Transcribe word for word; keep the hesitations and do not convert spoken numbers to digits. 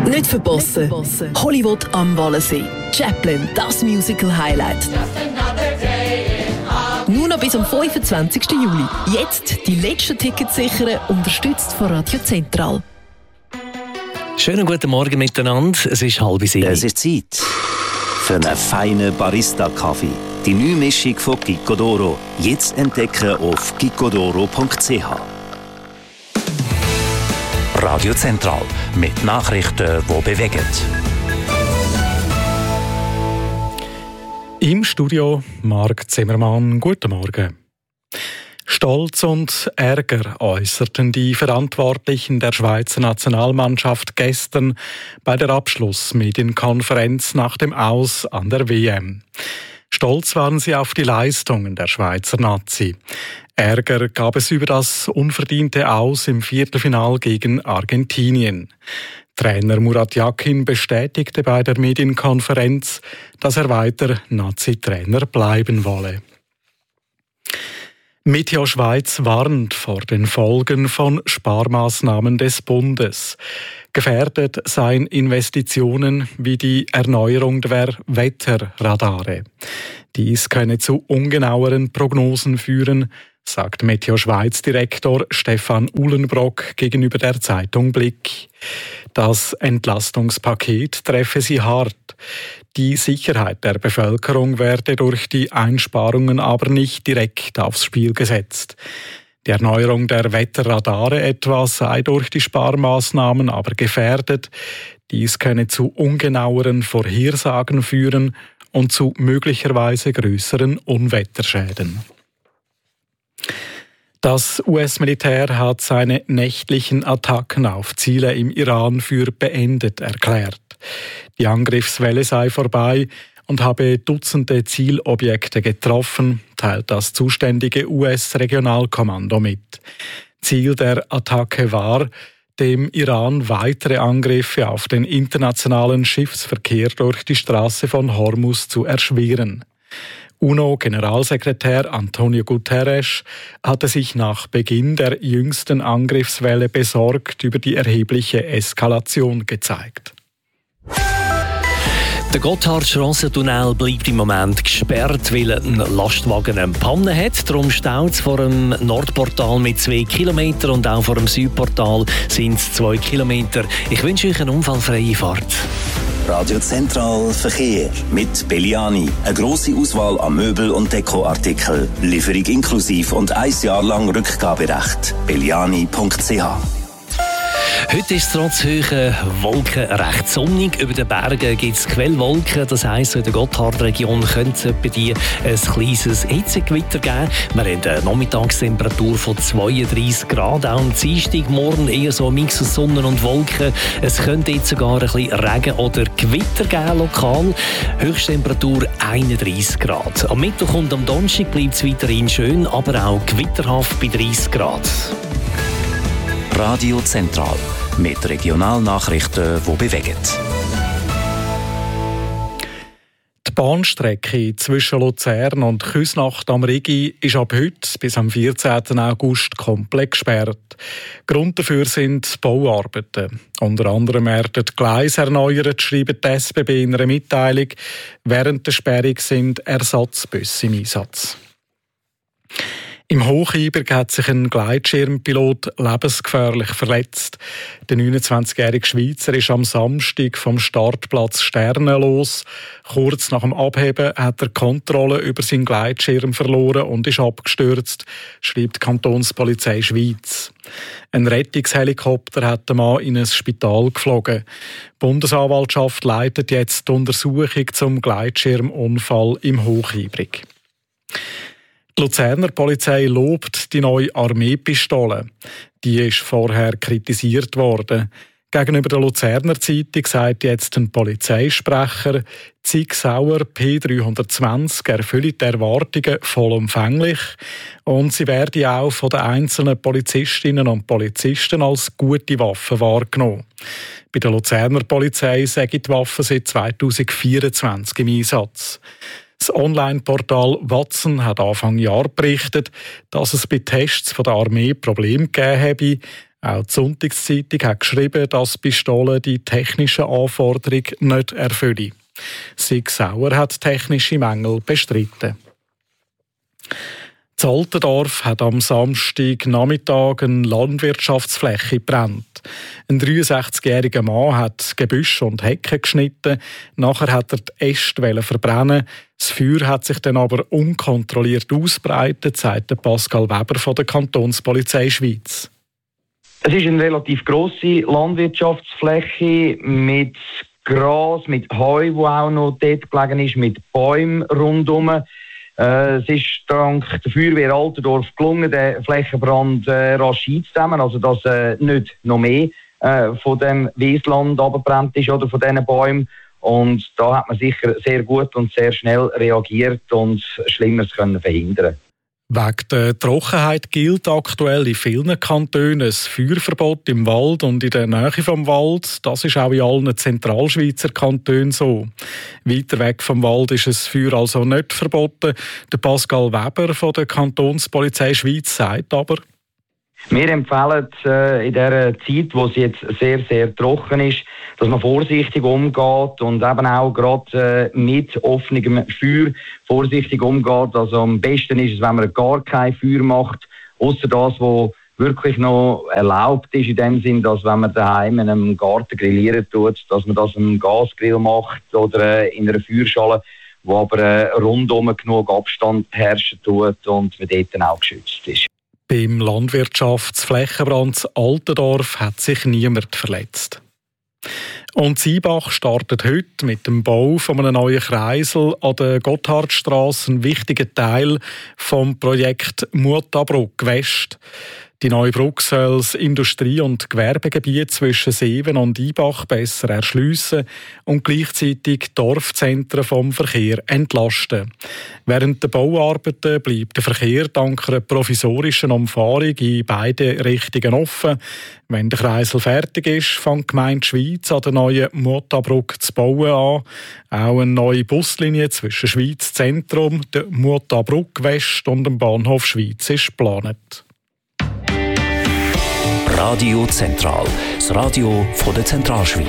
Nicht verpassen. Hollywood am Wallensee. Chaplin, das Musical-Highlight. Nur noch bis am fünfundzwanzigsten Juli. Jetzt die letzten Tickets sichern, unterstützt von Radio Zentral. Schönen guten Morgen miteinander. Es ist halb sieben. Es ist Zeit für einen feinen Barista-Kaffee. Die neue Mischung von Gicodoro. Jetzt entdecken auf gicodoro punkt c h. Radio Zentral mit Nachrichten, die bewegen. Im Studio Marc Zimmermann. Guten Morgen. Stolz und Ärger äußerten die Verantwortlichen der Schweizer Nationalmannschaft gestern bei der Abschlussmedienkonferenz nach dem Aus an der W M. Stolz waren sie auf die Leistungen der Schweizer Nazi. Ärger gab es über das unverdiente Aus im Viertelfinal gegen Argentinien. Trainer Murat Yakin bestätigte bei der Medienkonferenz, dass er weiter Nazi-Trainer bleiben wolle. Meteo Schweiz warnt vor den Folgen von Sparmaßnahmen des Bundes. Gefährdet seien Investitionen wie die Erneuerung der Wetterradare. Dies könne zu ungenaueren Prognosen führen, sagt Meteo Schweiz-Direktor Stefan Uhlenbrock gegenüber der Zeitung Blick. Das Entlastungspaket treffe sie hart. Die Sicherheit der Bevölkerung werde durch die Einsparungen aber nicht direkt aufs Spiel gesetzt. Die Erneuerung der Wetterradare etwa sei durch die Sparmaßnahmen aber gefährdet. Dies könne zu ungenaueren Vorhersagen führen und zu möglicherweise größeren Unwetterschäden. Das U S-Militär hat seine nächtlichen Attacken auf Ziele im Iran für beendet erklärt. Die Angriffswelle sei vorbei und habe Dutzende Zielobjekte getroffen, teilt das zuständige U S-Regionalkommando mit. Ziel der Attacke war, dem Iran weitere Angriffe auf den internationalen Schiffsverkehr durch die Straße von Hormuz zu erschweren. UNO-Generalsekretär Antonio Guterres hatte sich nach Beginn der jüngsten Angriffswelle besorgt über die erhebliche Eskalation gezeigt. Der Gotthardstrassentunnel bleibt im Moment gesperrt, weil ein Lastwagen eine Panne hat. Darum staut es vor dem Nordportal mit zwei Kilometern und auch vor dem Südportal sind es zwei Kilometer. Ich wünsche euch eine unfallfreie Fahrt. Radio Zentral Verkehr mit Belliani. Eine grosse Auswahl an Möbel- und Dekoartikeln. Lieferung inklusiv und ein Jahr lang Rückgaberecht. belliani punkt c h. Heute ist es trotz hohen Wolken recht sonnig. Über den Bergen gibt es Quellwolken. Das heisst, in der Gotthardregion könnte es etwa die ein kleines Hitzegewitter geben. Wir haben eine Nachmittagstemperatur von zweiunddreissig Grad. Auch am Dienstag morgen eher so ein Mix aus Sonne und Wolken. Es könnte jetzt sogar ein bisschen Regen oder Gewitter geben, lokal. Höchsttemperatur einunddreissig Grad. Am Mittwoch und am Donnerstag bleibt es weiterhin schön, aber auch gewitterhaft bei dreißig Grad. Radio Zentral mit Regionalnachrichten, die bewegen. Die Bahnstrecke zwischen Luzern und Küsnacht am Rigi ist ab heute bis am vierzehnten August komplett gesperrt. Grund dafür sind Bauarbeiten. Unter anderem werden die Gleise erneuert, schreibt die S B B in einer Mitteilung. Während der Sperrung sind Ersatzbusse im Einsatz. Im Hochheiberg hat sich ein Gleitschirmpilot lebensgefährlich verletzt. Der neunundzwanzigjährige Schweizer ist am Samstag vom Startplatz Sterne los. Kurz nach dem Abheben hat er Kontrolle über seinen Gleitschirm verloren und ist abgestürzt, schreibt die Kantonspolizei Schweiz. Ein Rettungshelikopter hat den Mann in ein Spital geflogen. Die Bundesanwaltschaft leitet jetzt die Untersuchung zum Gleitschirmunfall im Hochheiberg. Die Luzerner Polizei lobt die neue Armeepistole. Die ist vorher kritisiert worden. Gegenüber der Luzerner Zeitung sagt jetzt ein Polizeisprecher, die Sig Sauer P dreihundertzwanzig erfülle die Erwartungen vollumfänglich und sie werde auch von den einzelnen Polizistinnen und Polizisten als gute Waffe wahrgenommen. Bei der Luzerner Polizei sei die Waffe seit zweitausendvierundzwanzig im Einsatz. Das Online-Portal Watson hat Anfang Jahr berichtet, dass es bei Tests von der Armee Probleme gegeben habe. Auch die Sonntagszeitung hat geschrieben, dass die Pistole die technischen Anforderungen nicht erfülle. Sig Sauer hat technische Mängel bestritten. In Altendorf hat am Samstagnachmittag eine Landwirtschaftsfläche gebrannt. Ein dreiundsechzigjähriger Mann hat Gebüsch und Hecken geschnitten. Nachher hat er die Äste verbrennen. Das Feuer hat sich dann aber unkontrolliert ausbreitet, sagt Pascal Weber von der Kantonspolizei Schweiz. Es ist eine relativ grosse Landwirtschaftsfläche mit Gras, mit Heu, wo auch noch dort gelegen ist, mit Bäumen rundherum. Äh, es ist dank der Feuerwehr Altendorf gelungen, den Flächenbrand äh, rasch einzudämmen, also dass äh, nicht noch mehr äh, von dem Wiesland abgebrannt ist oder von diesen Bäumen. Und da hat man sicher sehr gut und sehr schnell reagiert und Schlimmeres können verhindern. Wegen der Trockenheit gilt aktuell in vielen Kantonen ein Feuerverbot im Wald und in der Nähe vom Wald. Das ist auch in allen Zentralschweizer Kantonen so. Weiter weg vom Wald ist das Feuer also nicht verboten. Der Pascal Weber von der Kantonspolizei Schweiz sagt aber: Wir empfehlen äh, in dieser Zeit, wo es jetzt sehr, sehr trocken ist, dass man vorsichtig umgeht und eben auch gerade äh, mit offenem Feuer vorsichtig umgeht. Also am besten ist es, wenn man gar kein Feuer macht, außer das, was wirklich noch erlaubt ist, in dem Sinn, dass wenn man daheim in einem Garten grillieren tut, dass man das im Gasgrill macht oder äh, in einer Feuerschale, wo aber äh, rundum genug Abstand herrschen tut und man dort dann auch geschützt ist. Beim Landwirtschaftsflächenbrand Altendorf hat sich niemand verletzt. Und Seebach startet heute mit dem Bau von einem neuen Kreisel an der Gotthardstrasse, ein wichtiger Teil vom Projekt Mutabruk West. Die neue Brücke soll das Industrie- und Gewerbegebiet zwischen Seewen und Ibach besser erschliessen und gleichzeitig Dorfzentren vom Verkehr entlasten. Während der Bauarbeiten bleibt der Verkehr dank einer provisorischen Umfahrung in beide Richtungen offen. Wenn der Kreisel fertig ist, fängt die Gemeinde Schweiz an der neuen Mutabruk zu bauen an. Auch eine neue Buslinie zwischen Schweiz Zentrum, der Mutabruk West und dem Bahnhof Schweiz ist geplant. Radio Zentral, das Radio von der Zentralschweiz.